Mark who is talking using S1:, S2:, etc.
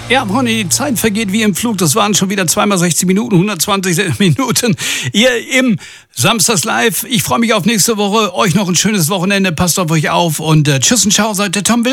S1: Ja, Ronny, die Zeit vergeht wie im Flug. Das waren schon wieder 2x60 Minuten, 120 Minuten hier im Samstags Live. Ich freue mich auf nächste Woche. Euch noch ein schönes Wochenende. Passt auf euch auf und tschüss und ciao, seid der Tom Will.